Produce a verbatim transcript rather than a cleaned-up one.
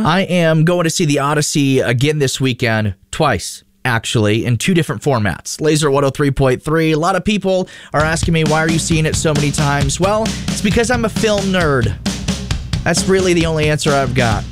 I am going to see The Odyssey again this weekend, twice, actually, in two different formats. Laser one oh three point three. A lot of people are asking me, why are you seeing it so many times? Well, it's because I'm a film nerd. That's really the only answer I've got.